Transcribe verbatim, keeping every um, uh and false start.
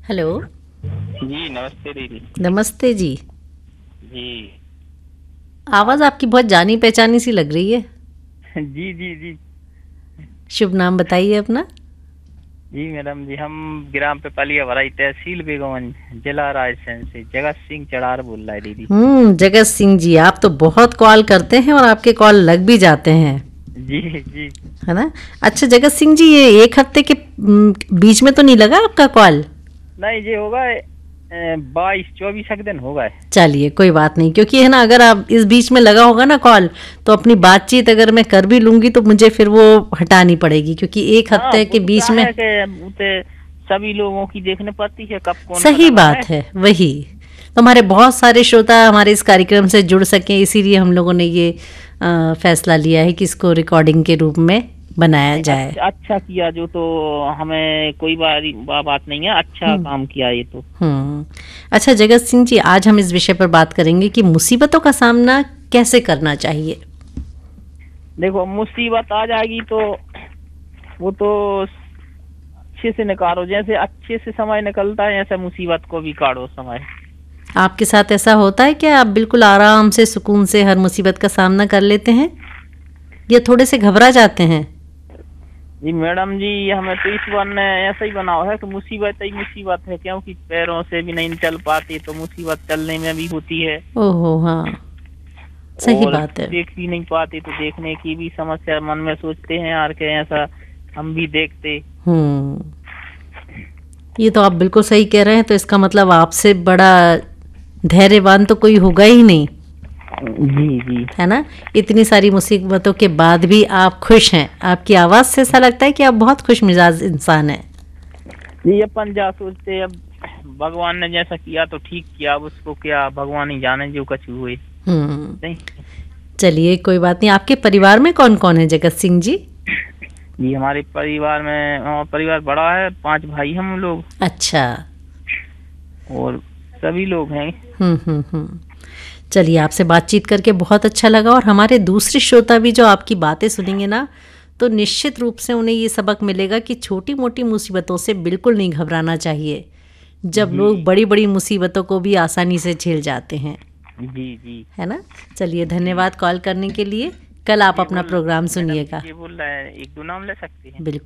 Hello. जी नमस्ते दीदी। नमस्ते जी। जी आवाज़ आपकी बहुत जानी पहचानी सी लग रही है। जी जी जी शुभ नाम बताइए अपना। जी मैडम जी, हम ग्राम पेपलिया भराई, तहसील बेगमगंज, जिला रायसेन से जगत सिंह चड़ार बोल रहा है दीदी। हम्म जगत सिंह जी, आप तो बहुत कॉल करते हैं और आपके कॉल लग भी जाते हैं, जी जी है ना। अच्छा जगत सिंह जी, ये एक हफ्ते के हम्म, बीच में तो नहीं लगा आपका कॉल? नहीं, ये होगा बाईस चौबीस एक दिन होगा। चलिए कोई बात नहीं, क्योंकि है ना, अगर आप इस बीच में लगा होगा ना कॉल, तो अपनी बातचीत अगर मैं कर भी लूंगी तो मुझे फिर वो हटानी पड़ेगी, क्योंकि एक हाँ, हफ्ते वो के तो बीच क्या में। है कि वो तो सभी लोगों की देखने पड़ती है कब कौन सा सही लगा है। बात है, वही तो हमारे बहुत सारे श्रोता हमारे इस कार्यक्रम से जुड़ सकें, इसीलिए हम लोगों ने ये अ, फैसला लिया है कि इसको रिकॉर्डिंग के रूप में बनाया नहीं, जाए। अच्छा अच्छा किया, जो तो हमें कोई बारी बा, बात नहीं है, अच्छा हम्म काम किया ये तो। हम्म अच्छा जगत सिंह जी, आज हम इस विषय पर बात करेंगे कि मुसीबतों का सामना कैसे करना चाहिए। देखो, मुसीबत आ जाएगी तो वो तो अच्छे से निकालो, जैसे अच्छे से समय निकलता है ऐसे मुसीबत को भी काटो समय। आपके साथ ऐसा होता है क्या? आप बिल्कुल आराम से सुकून से हर मुसीबत का सामना कर लेते हैं या थोड़े से घबरा जाते हैं? जी मैडम जी, हमें तो इस बार ने ऐसा ही बनाओ है कि मुसीबत ही मुसीबत है, क्योंकि पैरों से भी नहीं चल पाती तो मुसीबत चलने में भी होती है। ओहो हाँ, सही और बात है। देख भी नहीं पाती तो देखने की भी समस्या, मन में सोचते हैं यार के ऐसा हम भी देखते। हम्म ये तो आप बिल्कुल सही कह रहे हैं, तो इसका मतलब आपसे बड़ा धैर्यवान तो कोई होगा ही नहीं, जी जी है ना। इतनी सारी मुसीबतों के बाद भी आप खुश हैं, आपकी आवाज़ से ऐसा लगता है कि आप बहुत खुश मिजाज इंसान हैं। जी अपन जा सोचते, अब भगवान ने जैसा किया तो ठीक किया, अब उसको क्या भगवान ही जाने जो कुछ हुए। हम्म नहीं चलिए कोई बात नहीं। आपके परिवार में कौन कौन है जगत सिंह जी? जी, हमारे परिवार में, हमारा परिवार बड़ा है, पांच भाई हम लोग अच्छा। और सभी लोग हैं। हम्म हम्म हम्म चलिए, आपसे बातचीत करके बहुत अच्छा लगा, और हमारे दूसरे श्रोता भी जो आपकी बातें सुनेंगे ना, तो निश्चित रूप से उन्हें ये सबक मिलेगा कि छोटी मोटी मुसीबतों से बिल्कुल नहीं घबराना चाहिए, जब जी लोग बड़ी बड़ी मुसीबतों को भी आसानी से झेल जाते हैं, जी जी है ना। चलिए जी धन्यवाद कॉल करने के लिए। कल आप ये अपना बोल प्रोग्राम मैडम सुनिएगा। जी, ये बोल रहा है, एक दो नाम ले सकते हैं? बिल्कुल।